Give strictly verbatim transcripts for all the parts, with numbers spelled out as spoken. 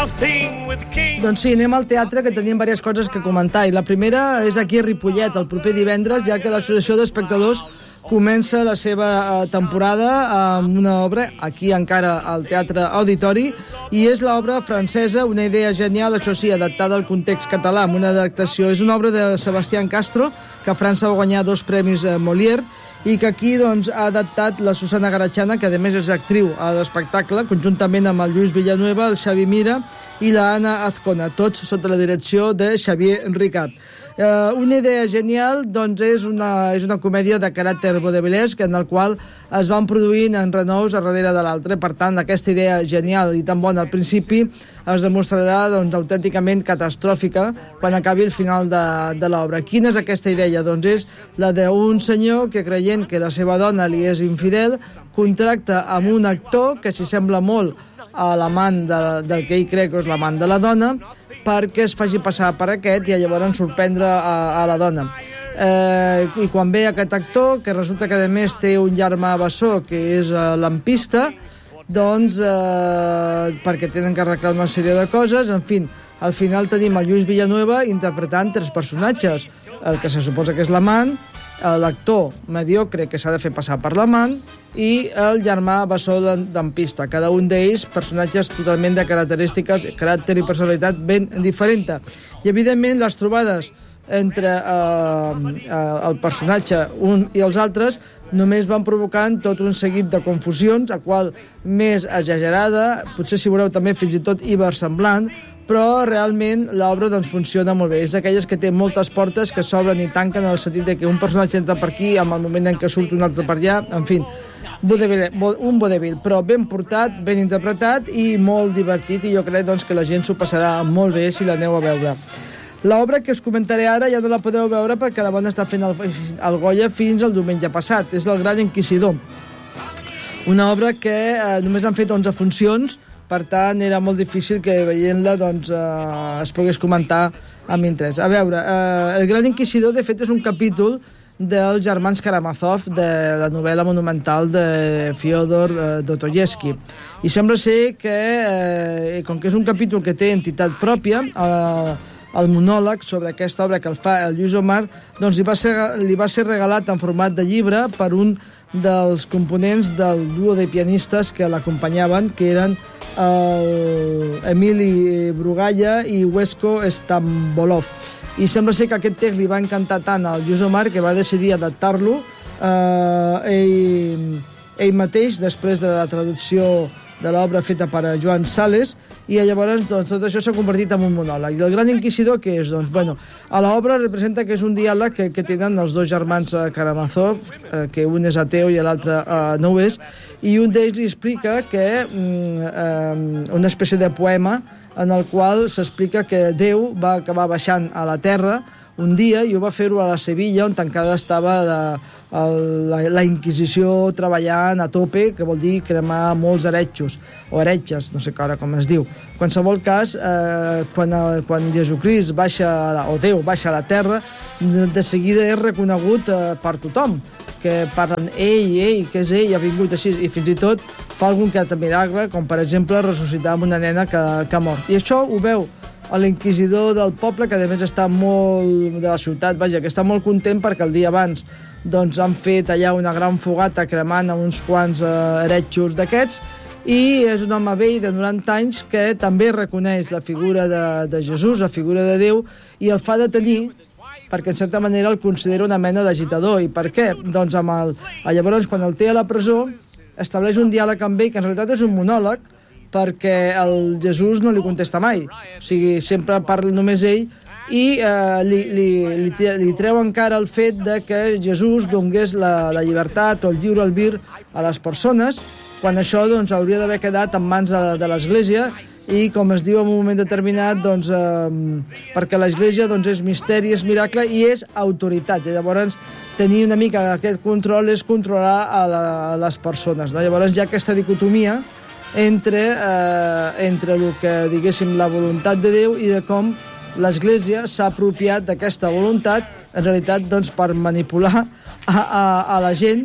Doncs sí, anem al teatre, que tenim diverses coses que comentar. I la primera és aquí a Ripollet, el proper divendres, ja que l'Associació d'Espectadors comença la seva temporada amb una obra, aquí encara al Teatre Auditori, i és l'obra francesa, una idea genial, això sí, adaptada al context català, amb una adaptació. És una obra de Sebastián Castro, que a França va guanyar dos premis Molière, i que aquí doncs, ha adaptat la Susana Garachana, que a més és actriu a l'espectacle, conjuntament amb el Lluís Villanueva, el Xavi Mira i la Anna Azcona, tots sota la direcció de Xavier Ricard. Uh, una idea genial, doncs és una, és una comèdia de caràcter vaudevillesc en el qual es van produint en renous a darrere de l'altre. Per tant, aquesta idea genial i tan bona al principi es demostrarà doncs, autènticament catastròfica quan acabi el final de, de l'obra. Quina és aquesta idea? Doncs és la d'un senyor que, creient que la seva dona li és infidel, contracta amb un actor que s'hi sembla molt a l'amant de, del que ell crec que és l'amant de la dona, perquè es faci passar per aquest i llavors sorprendre a, a la dona. Eh, I quan ve aquest actor, que resulta que a més té un germà bessó que és eh, lampista, doncs eh, perquè tenen que arreglar una sèrie de coses, en fi, al final tenim el Lluís Villanueva interpretant tres personatges, el que se suposa que és l'amant, l'actor mediocre que s'ha de fer passar per l'amant i el germà bessó lampista, cada un d'ells personatges totalment de característiques, caràcter i personalitat ben diferent. I evidentment les trobades entre eh, el personatge un i els altres només van provocant tot un seguit de confusions, a qual més exagerada, potser si veureu també fins i tot ibersemblant, però realment l'obra doncs, funciona molt bé. És d'aquelles que té moltes portes que s'obren i tanquen, en el sentit de que un personatge entra per aquí amb el moment en què surt un altre per allà, en fi, un vodevil, però ben portat, ben interpretat i molt divertit, i jo crec doncs, que la gent s'ho passarà molt bé si l'aneu a veure. L'obra que us comentaré ara ja no la podeu veure perquè la van estar fent al, al Goya fins al diumenge passat, és el Gran Inquisidor, una obra que eh, només han fet onze funcions. Per tant, era molt difícil que veient-la doncs, eh, es pogués comentar amb interès. A veure, eh, el Gran Inquisidor, de fet, és un capítol dels germans Karamazov, de la novel·la monumental de Fyodor eh, Dostoyevsky. I sembla ser que, eh, com que és un capítol que té entitat pròpia, eh, el monòleg sobre aquesta obra que el fa el Lluís Omar, doncs li va ser, li va ser regalat en format de llibre per un dels components del duo de pianistes que l'acompanyaven, que eren el Emili Brugalla i Wesko Stambolov. I sembla ser que aquest text li va encantar tant al Lluís Omar que va decidir adaptar-lo eh, ell, ell mateix, després de la traducció de l'obra feta per Joan Sales, i llavors doncs, tot això s'ha convertit en un monòleg. I el Gran Inquisidor què és? Doncs, bueno, a l'obra representa que és un diàleg que, que tenen els dos germans eh, Karamazov, eh, que un és ateu i l'altre eh, no ho és, i un d'ells li explica que mm, eh, una espècie de poema en el qual s'explica que Déu va acabar baixant a la terra un dia i ho va fer-ho a la Sevilla, on encara estava de, el, la, la Inquisició treballant a tope, que vol dir cremar molts heretjos, o heretges, no sé ara com es diu. En qualsevol cas, eh, quan, quan Jesucrist baixa, o Déu baixa a la terra, de seguida és reconegut eh, per tothom, que parlen ell, ell, que és ell, ha vingut així, i fins i tot fa algun que altre miracle, com per exemple ressuscitar una nena que, que ha mort. I això ho veu a l'inquisidor del poble, que a més està molt de la ciutat, vaja, que està molt content perquè el dia abans doncs, han fet allà una gran fogata cremant a uns quants eh, heretjos d'aquests, i és un home vell de noranta anys que també reconeix la figura de, de Jesús, la figura de Déu, i el fa detenir perquè en certa manera el considera una mena d'agitador. I per què? Doncs amb el, llavors quan el té a la presó estableix un diàleg amb ell que en realitat és un monòleg, perquè el Jesús no li contesta mai, o sigui, sempre parla només ell, i eh, li, li, li, li treu encara el fet de que Jesús donés la, la llibertat o el lliure albir a les persones, quan això doncs, hauria d'haver quedat en mans de, de l'Església, i com es diu en un moment determinat, doncs, eh, perquè l'Església doncs, és misteri, és miracle i és autoritat, i llavors tenir una mica aquest control és controlar a, la, a les persones, no? Llavors hi ha aquesta dicotomia entre, eh, entre el que, diguéssim, la voluntat de Déu i de com l'Església s'ha apropiat d'aquesta voluntat, en realitat, doncs, per manipular a, a, a la gent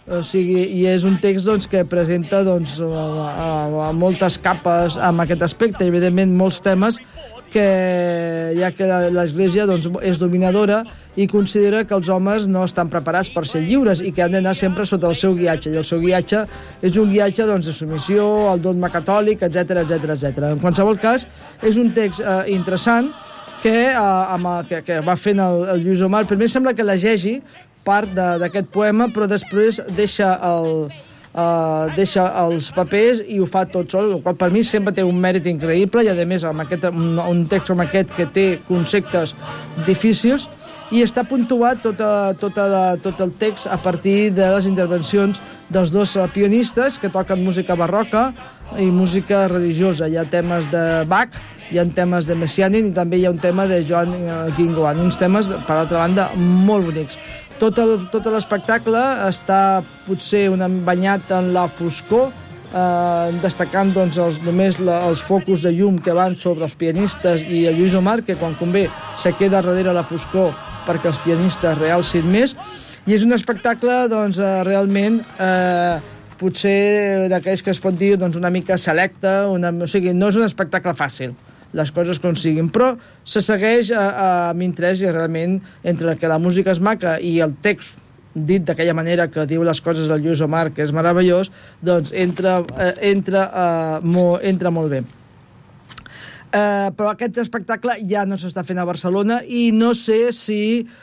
o sigui, i és un text doncs, que presenta doncs, a, a, a moltes capes amb aquest aspecte, i evidentment molts temes que ja que l'Església doncs, és dominadora i considera que els homes no estan preparats per ser lliures i que han d'anar sempre sota el seu guiatge, i el seu guiatge és un guiatge doncs, de submissió, al dogma catòlic, etcètera etcètera etcètera. En qualsevol cas, és un text eh, interessant que, eh, amb el, que, que va fent el, el Lluís Omar. Primer sembla que llegeixi part d'aquest poema, però després deixa, el, uh, deixa els papers i ho fa tot sol, el qual per mi sempre té un mèrit increïble, i a més amb aquest, un, un text com aquest que té conceptes difícils, i està puntuat tota, tota la, tot el text a partir de les intervencions dels dos pianistes que toquen música barroca i música religiosa. Hi ha temes de Bach, hi ha temes de Messiaen i també hi ha un tema de Joan Guingoan, uns temes, per altra banda, molt bonics. Tot el, tot l'espectacle està potser una banyat en la foscor, eh, destacant doncs, els, només la, els focus de llum que van sobre els pianistes i el Lluís Omar, que quan convé se queda darrere la foscor perquè els pianistes realcin més. I és un espectacle doncs, eh, realment eh, potser d'aquells que es pot dir doncs, una mica selecte, una, o sigui, no és un espectacle fàcil, les coses com siguin, però se segueix a, a, amb interès, i realment entre que la música és maca i el text dit d'aquella manera que diu les coses del Lluís Omar, que és meravellós, doncs entra, eh, entra, eh, mo, entra molt bé. Eh, però aquest espectacle ja no s'està fent a Barcelona i no sé si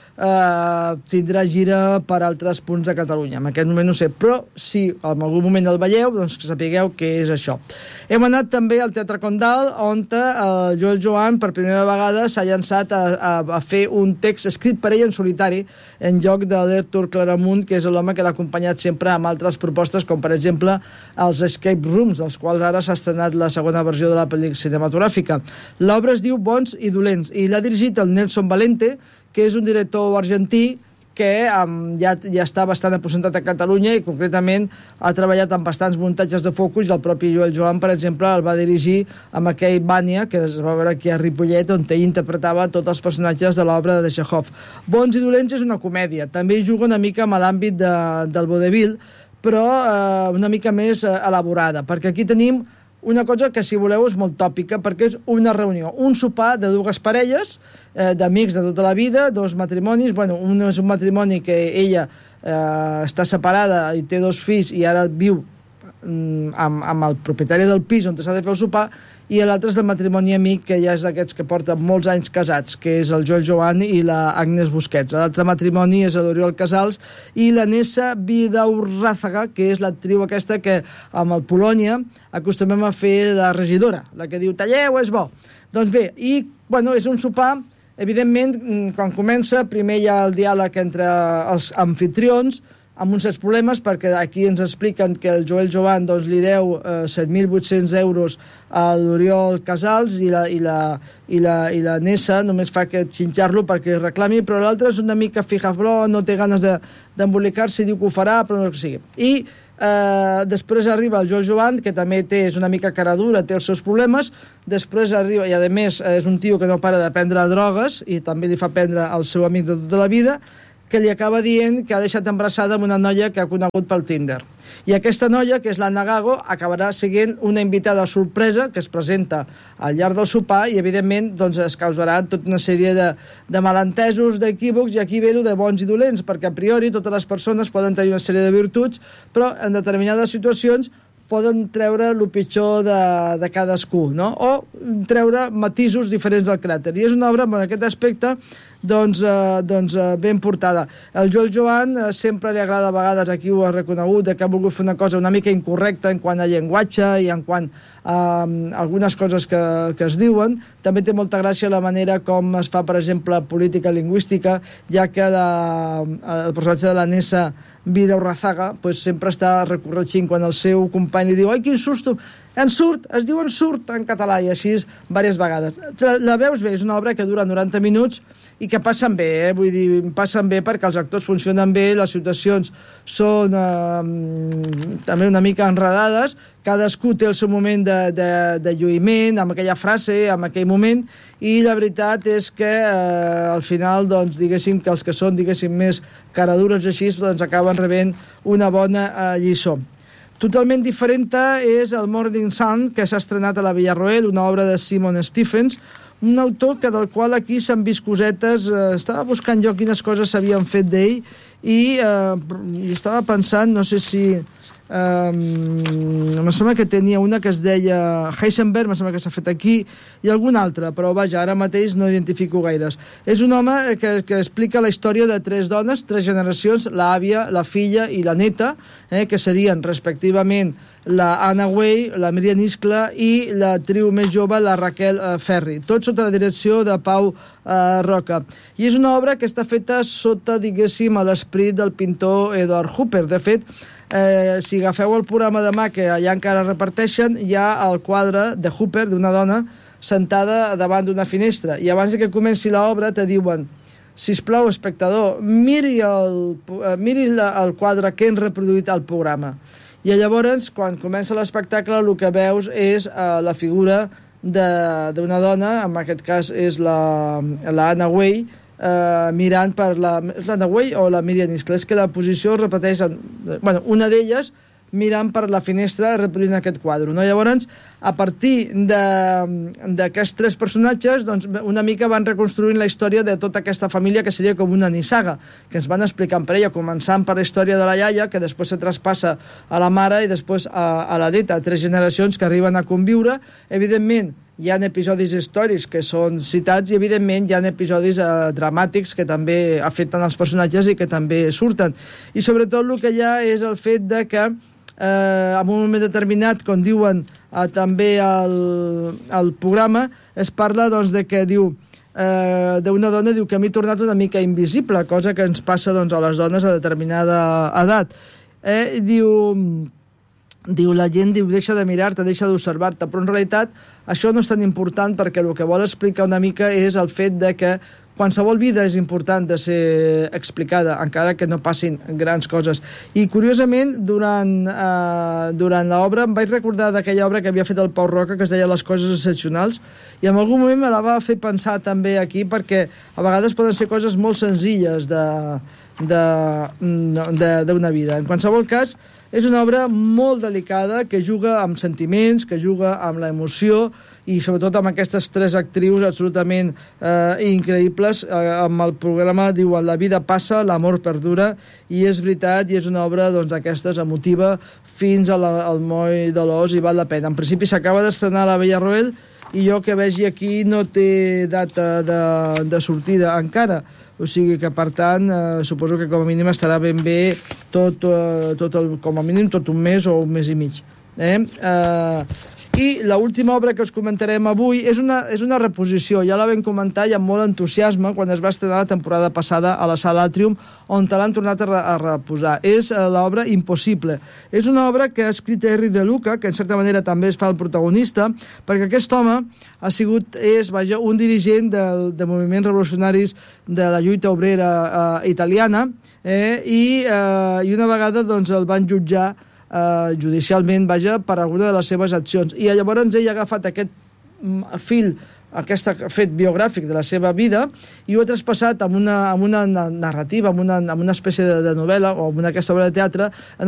eh, tindrà gira per altres punts de Catalunya. En aquest moment no sé, però si en algun moment el veieu, doncs que sapigueu què és això. Hem anat també al Teatre Condal, on el Joel Joan per primera vegada s'ha llançat a, a, a fer un text escrit per ell en solitari, en lloc de l'Artur Claramunt, que és l'home que l'ha acompanyat sempre amb altres propostes, com per exemple els Escape Rooms, dels quals ara s'ha estrenat la segona versió de la pel·lícula cinematogràfica. L'obra es diu Bons i dolents, i l'ha dirigit el Nelson Valente, que és un director argentí que um, ja, ja està bastant aposentat a Catalunya i concretament ha treballat en bastants muntatges de focus, i el propi Joel Joan, per exemple, el va dirigir amb aquell Vania, que es va veure aquí a Ripollet, on ell interpretava tots els personatges de l'obra de Chekhov. Bons i dolents és una comèdia, també juga una mica amb l'àmbit de, del vodevil, però eh, una mica més eh, elaborada, perquè aquí tenim una cosa que, si voleu, és molt tòpica, perquè és una reunió, un sopar de dues parelles, eh, d'amics de tota la vida, dos matrimonis. Bueno, un és un matrimoni que ella eh, està separada i té dos fills i ara viu mm, amb, amb el propietari del pis on s'ha de fer el sopar, i l'altre és del matrimoni amic, que ja és d'aquests que porta molts anys casats, que és el Joel Joan i la Agnes Busquets. L'altre matrimoni és l'Oriol Casals i la Nessa Vidaurrázaga, que és l'actriu aquesta que amb el Polònia acostumem a fer la regidora, la que diu talleu, és bo. Doncs bé, i bueno, és un sopar, evidentment, quan comença, primer hi ha el diàleg entre els anfitrions, amb uns certs problemes, perquè aquí ens expliquen que el Joel Joan doncs, li deu eh, set mil vuit-cents euros a l'Oriol Casals, i la, i, la, i, la, i la Nessa només fa que xinxar-lo perquè reclami, però l'altre és una mica fijaflor, no té ganes d'embolicar-se, diu que ho farà, però no que sigui. I eh, després arriba el Joel Joan, que també té, és una mica cara dura, té els seus problemes, després arriba, i a més és un tio que no para de prendre drogues, i també li fa prendre el seu amic de tota la vida, que li acaba dient que ha deixat embarassada amb una noia que ha conegut pel Tinder. I aquesta noia, que és l'Anna Gago, acabarà sent una invitada sorpresa que es presenta al llarg del sopar, i evidentment doncs, es causarà tota una sèrie de, de malentesos, d'equívocs, i aquí ve-ho de bons i dolents, perquè a priori totes les persones poden tenir una sèrie de virtuts, però en determinades situacions poden treure el pitjor de, de cadascú, no? O treure matisos diferents del caràcter. I és una obra, en aquest aspecte, doncs, eh, doncs eh, ben portada. El Joel Joan eh, sempre li agrada, a vegades, aquí ho ha reconegut, que ha volgut fer una cosa una mica incorrecta en quant a llenguatge i en quant a um, algunes coses que, que es diuen. També té molta gràcia la manera com es fa, per exemple, política lingüística, ja que la, el personatge de la Nessa Vidaurrázaga pues, sempre està recorregint quan el seu company li diu «Ai, quin susto!» En surt, es diu en surt en català i així diverses vegades. La veus bé, és una obra que dura noranta minuts i que passen bé, eh? Vull dir, passen bé perquè els actors funcionen bé, les situacions són eh, també una mica enredades, cadascú té el seu moment de, de, de lluïment, amb aquella frase, amb aquell moment, i la veritat és que eh, al final, doncs, diguéssim que els que són, diguéssim, més caradures així, doncs acaben rebent una bona eh, lliçó. Totalment diferent és el Morning Sun, que s'ha estrenat a la Villarroel, una obra de Simon Stephens, un autor que del qual aquí s'han vist cosetes, eh, estava buscant jo quines coses s'havien fet d'ell i, eh, i estava pensant, no sé si... Um, em sembla que tenia una que es deia Heisenberg, em sembla que s'ha fet aquí, i alguna altra, però vaja, ara mateix no identifico gaires. És un home que, que explica la història de tres dones, tres generacions, l'àvia, la filla i la neta, eh, que serien respectivament la Anna Way, la Miriam Iscla i la trio més jove, la Raquel eh, Ferri, tot sota la direcció de Pau eh, Roca. I és una obra que està feta sota, diguéssim, a l'esperit del pintor Edward Hopper. De fet, Eh, si agafeu el programa demà, que allà encara reparteixen, hi ha el quadre de Hooper, d'una dona sentada davant d'una finestra, i abans que comenci l'obra te diuen: sisplau, espectador, miri el, eh, miri la, el quadre que hem reproduït al programa. I llavors, quan comença l'espectacle, el que veus és eh, la figura d'una dona, en aquest cas és la, la Anna Way, Uh, mirant per la... És l'Anna Way o la Miriam Iscla? És que la posició es repeteix en, bueno, una d'elles mirant per la finestra reproduint aquest quadre, no? Llavors, a partir d'aquests tres personatges, doncs, una mica van reconstruint la història de tota aquesta família, que seria com una nissaga, que ens van explicant per ella, començant per la història de la iaia, que després se traspassa a la mare i després a, a la neta, tres generacions que arriben a conviure. Evidentment, hi ha episodis històrics que són citats i, evidentment, hi ha episodis eh, dramàtics que també afecten els personatges i que també surten. I, sobretot, el que hi ha és el fet de que eh, en un moment determinat, com diuen eh, també al, al programa, es parla, doncs, de que diu eh, d'una dona, diu que m'he tornat una mica invisible, cosa que ens passa, doncs, a les dones a determinada edat. Eh, diu... Diu, la gent diu, deixa de mirar-te, deixa d'observar-te, però en realitat això no és tan important perquè el que vol explicar una mica és el fet de que qualsevol vida és important de ser explicada, encara que no passin grans coses. I, curiosament, durant, eh, durant l'obra em vaig recordar d'aquella obra que havia fet el Pau Roca, que es deia Les coses excepcionals, i en algun moment me la va fer pensar també aquí, perquè a vegades poden ser coses molt senzilles de, de, de, d'una vida. En qualsevol cas, és una obra molt delicada, que juga amb sentiments, que juga amb l'emoció i sobretot amb aquestes tres actrius absolutament eh, increïbles. Eh, amb el programa diuen la vida passa, l'amor perdura, i és veritat, i és una obra doncs, d'aquestes emotiva fins a la, al moll de l'os, i val la pena. En principi s'acaba d'estrenar a la Villarroel i jo que vegi aquí no té data de, de sortida encara. O sigui que, per tant, eh, suposo que com a mínim estarà ben bé tot, eh, tot el, com a mínim tot un mes o un mes i mig. Eh? Eh, I l'última obra que us comentarem avui és una, és una reposició, ja la vam comentar i amb molt entusiasme quan es va estrenar la temporada passada a la Sala Atrium, on te l'han tornat a, re, a reposar. És eh, l'obra Impossible. És una obra que ha escrit Henry De Luca, que en certa manera també es fa el protagonista, perquè aquest home ha sigut, és, vaja, un dirigent de, de moviments revolucionaris de la lluita obrera eh, italiana, eh, i, eh, i una vegada doncs, el van jutjar Uh, judicialment, vaja, per alguna de les seves accions. I llavors ell ha agafat aquest fil, aquest fet biogràfic de la seva vida i ho ha traspassat amb una, amb una narrativa, amb una, amb una espècie de, de novel·la o amb una, aquesta obra de teatre, en